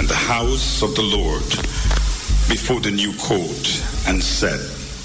and the house of the Lord before the new court and said,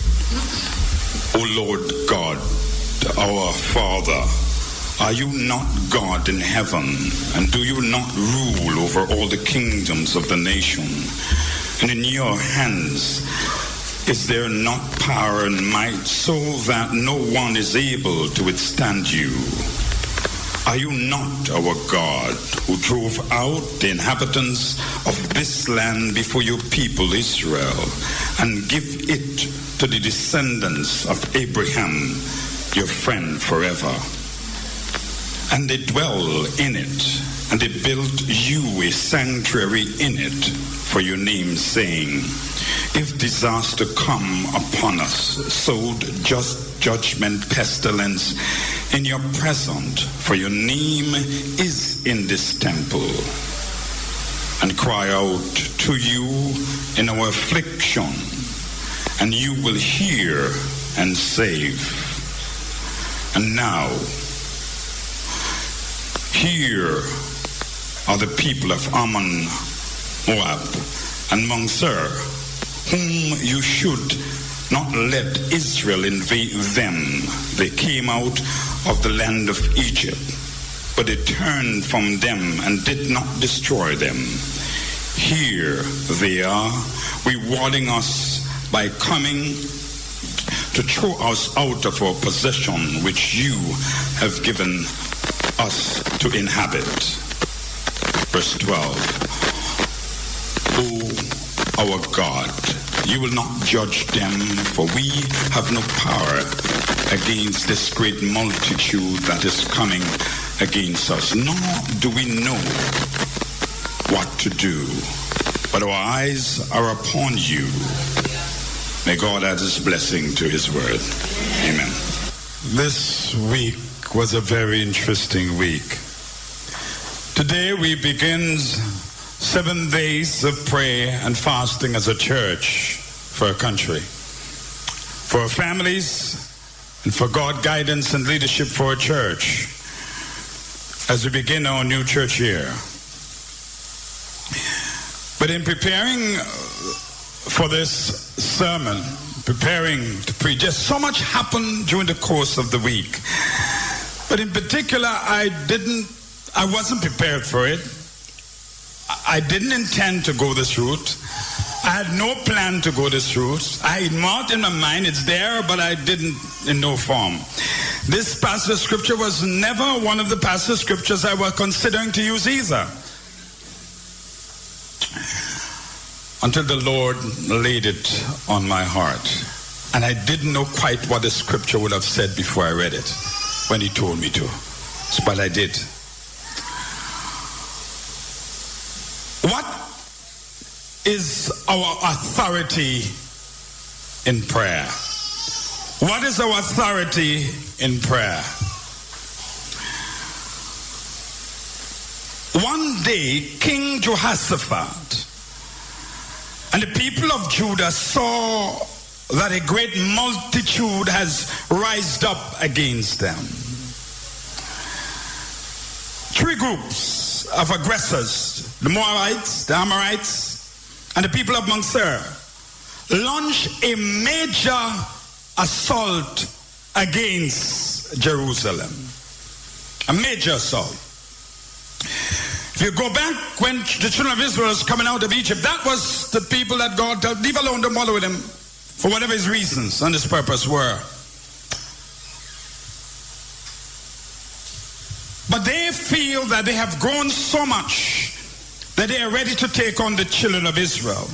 O Lord God, our Father, are you not God in heaven, and do you not rule over all the kingdoms of the nation? And in your hands is there not power and might, so that no one is able to withstand you? Are you not our God, who drove out the inhabitants of this land before your people Israel, and give it to the descendants of Abraham, your friend forever? And they dwell in it, and they built you a sanctuary in it for your name, saying, if disaster come upon us, sowed just judgment, pestilence in your present, for your name is in this temple, and cry out to you in our affliction, and you will hear and save. And now, here are the people of Ammon, Moab, and Mount Seir, whom you should not let Israel invade them. They came out of the land of Egypt, but they turned from them and did not destroy them. Here they are, rewarding us by coming to throw us out of our possession, which you have given us to inhabit. Verse 12. O our God, you will not judge them, for we have no power against this great multitude that is coming against us, nor do we know what to do, but our eyes are upon you. May God add his blessing to his word. Amen. This week was a very interesting week. Today we begin 7 days of prayer and fasting as a church for our country, for our families, and for God guidance and leadership for our church as we begin our new church year. But in preparing for this sermon, preparing to preach, just so much happened during the course of the week. But in particular, I wasn't prepared for it. I didn't intend to go this route. I had no plan to go this route. I had marked in my mind, it's there, but I didn't in no form. This passage of scripture was never one of the passages of scriptures I was considering to use either, until the Lord laid it on my heart. And I didn't know quite what the scripture would have said before I read it, when he told me to. But I did. What is our authority in prayer? What is our authority in prayer? One day, King Jehoshaphat and the people of Judah saw that a great multitude has rised up against them. 3 groups of aggressors, the Moabites, the Amorites, and the people of Mount Seir, launched a major assault against Jerusalem. A major assault. If you go back when the children of Israel was coming out of Egypt, that was the people that God told, leave alone, don't bother with them, for whatever his reasons and his purpose were. But they feel that they have grown so much that they are ready to take on the children of Israel.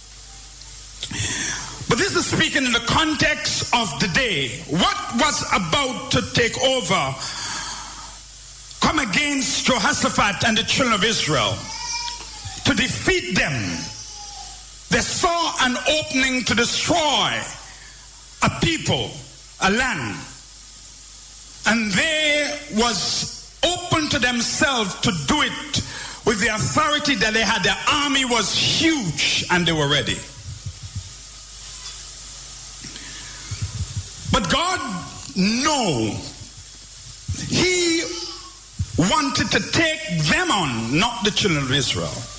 But this is speaking in the context of the day. What was about to take over, come against Jehoshaphat and the children of Israel, to defeat them? They saw an opening to destroy a people, a land. And they was open to themselves to do it with the authority that they had. Their army was huge and they were ready. But God knew he wanted to take them on, not the children of Israel.